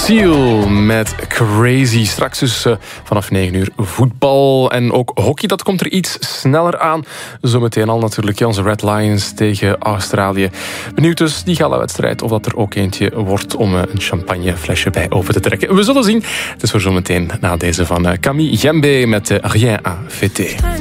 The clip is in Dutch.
Seal met Crazy. Straks dus vanaf 9 uur voetbal en ook hockey. Dat komt er iets sneller aan. Zometeen al natuurlijk onze Red Lions tegen Australië. Benieuwd dus die gala-wedstrijd of dat er ook eentje wordt om een champagneflesje bij open te trekken. We zullen zien. Het is voor zometeen na deze van Camille Jembe met Rien à fêter.